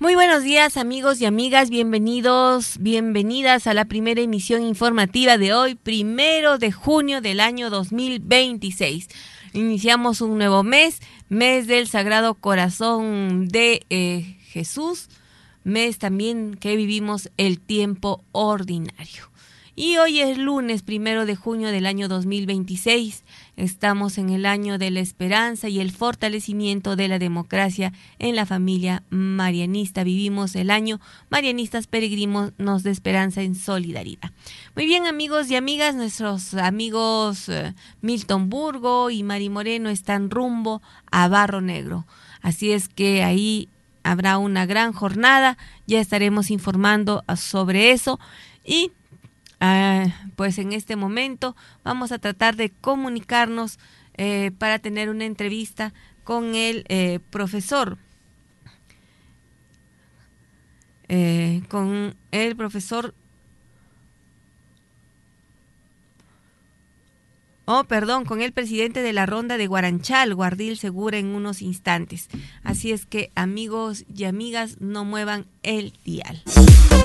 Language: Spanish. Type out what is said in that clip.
Muy buenos días, amigos y amigas, bienvenidos, bienvenidas a la primera emisión informativa de hoy, 1 de junio del año 2026. Iniciamos un nuevo mes del Sagrado Corazón de Jesús, mes también que vivimos el tiempo ordinario. Y hoy es lunes 1 de junio del año 2026. Estamos en el año de la esperanza y el fortalecimiento de la democracia en la familia marianista. Vivimos el año Marianistas Peregrinos de Esperanza en Solidaridad. Muy bien, amigos y amigas, nuestros amigos Milton Burgo y Mari Moreno están rumbo a Barro Negro. Así es que ahí habrá una gran jornada. Ya estaremos informando sobre eso y pues en este momento vamos a tratar de comunicarnos para tener una entrevista con el profesor. Con el presidente de la Ronda de Guaranchal, Guardil Segura, en unos instantes. Así es que, amigos y amigas, no muevan el dial.